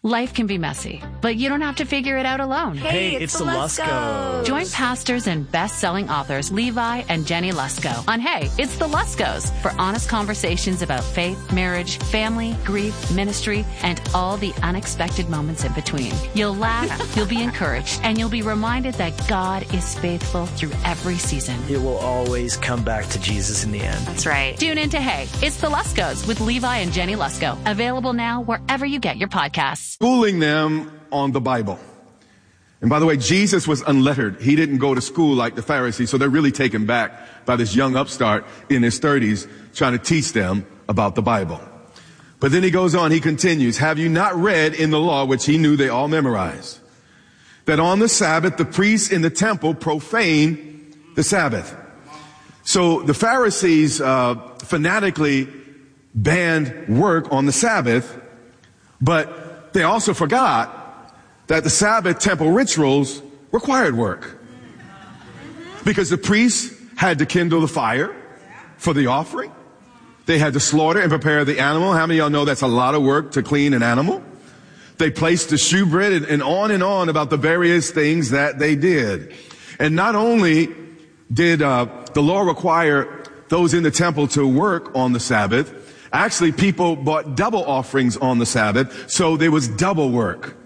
Life can be messy, but you don't have to figure it out alone. Hey, it's the Luskos. Join pastors and best-selling authors Levi and Jenny Lusko on Hey, It's the Luskos for honest conversations about faith, marriage, family, grief, ministry, and all the unexpected moments in between. You'll laugh, you'll be encouraged, and you'll be reminded that God is faithful through every season. It will always come back to Jesus in the end. That's right. Tune in to Hey, It's the Luskos with Levi and Jenny Lusko. Available now wherever you get your podcasts. Schooling them on the Bible. And by the way, Jesus was unlettered. He didn't go to school like the Pharisees, so they're really taken back by this young upstart in his 30s trying to teach them about the Bible. But then he goes on, he continues, have you not read in the law, which he knew they all memorized, that on the Sabbath the priests in the temple profane the Sabbath? So the Pharisees fanatically banned work on the Sabbath, but they also forgot that the Sabbath temple rituals required work. Because the priests had to kindle the fire for the offering. They had to slaughter and prepare the animal. How many of y'all know that's a lot of work to clean an animal? They placed the shewbread and on about the various things that they did. And not only did the law require those in the temple to work on the Sabbath, actually, people bought double offerings on the Sabbath, so there was double work.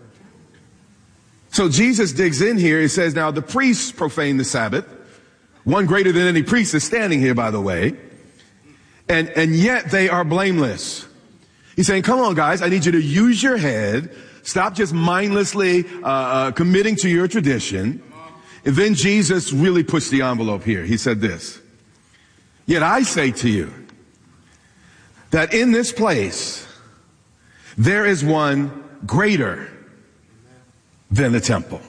So Jesus digs in here. He says, now the priests profane the Sabbath. One greater than any priest is standing here, by the way. And yet they are blameless. He's saying, come on, guys, I need you to use your head. Stop just mindlessly committing to your tradition. And then Jesus really pushed the envelope here. He said this, yet I say to you, that in this place, there is one greater than the temple.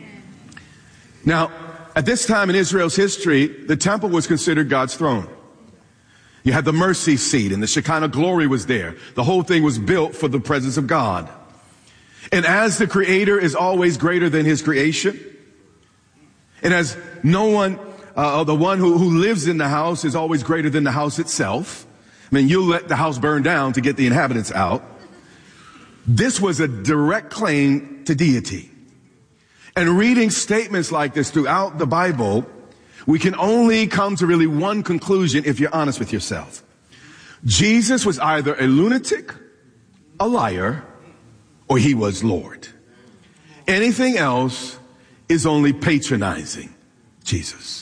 Now, at this time in Israel's history, the temple was considered God's throne. You had the mercy seat and the Shekinah glory was there. The whole thing was built for the presence of God. And as the Creator is always greater than his creation, and as no one, the one who lives in the house is always greater than the house itself, I mean, you'll let the house burn down to get the inhabitants out. This was a direct claim to deity. And reading statements like this throughout the Bible, we can only come to really one conclusion if you're honest with yourself. Jesus was either a lunatic, a liar, or he was Lord. Anything else is only patronizing Jesus.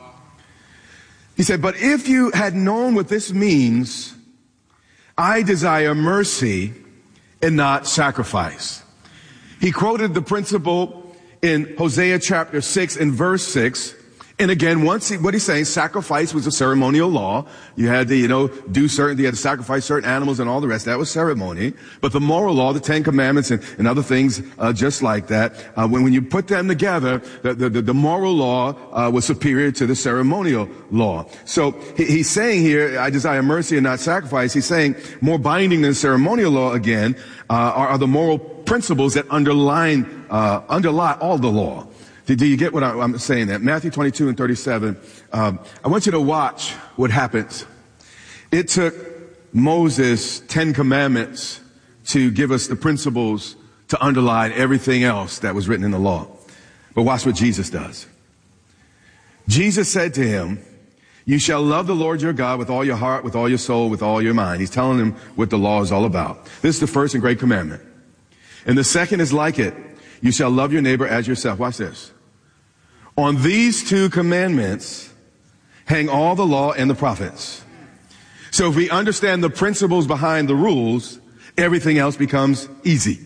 He said, but if you had known what this means, I desire mercy and not sacrifice. He quoted the principle in Hosea chapter 6 and verse 6. And again, what he's saying, sacrifice was a ceremonial law. You had to, you had to sacrifice certain animals and all the rest. That was ceremony. But the moral law, the Ten Commandments and other things, just like that, when you put them together, the moral law, was superior to the ceremonial law. So he's saying here, I desire mercy and not sacrifice. He's saying more binding than ceremonial law again, are the moral principles that underlie all the law. Do you get what I'm saying? That Matthew 22 and 37, I want you to watch what happens. It took Moses' 10 commandments to give us the principles to underlie everything else that was written in the law. But watch what Jesus does. Jesus said to him, you shall love the Lord your God with all your heart, with all your soul, with all your mind. He's telling him what the law is all about. This is the first and great commandment. And the second is like it. You shall love your neighbor as yourself. Watch this. On these two commandments hang all the law and the prophets. So if we understand the principles behind the rules, everything else becomes easy.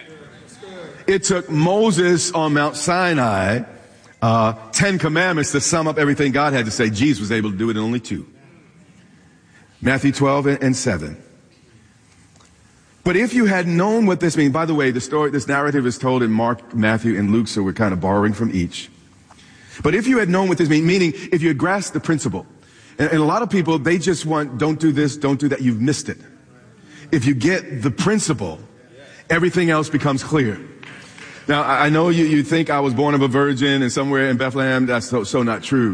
It took Moses on Mount Sinai, 10 commandments to sum up everything God had to say. Jesus was able to do it in only 2. Matthew 12 and 7. But if you had known what this means, by the way, this narrative is told in Mark, Matthew, and Luke, so we're kind of borrowing from each. But if you had known what this means, meaning if you had grasped the principle, and a lot of people, they just want, don't do this, don't do that, you've missed it. If you get the principle, everything else becomes clear. Now, I know you think I was born of a virgin and somewhere in Bethlehem. That's so not true.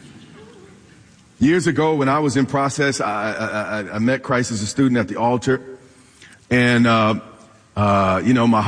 Years ago, when I was in process, I met Christ as a student at the altar. And, my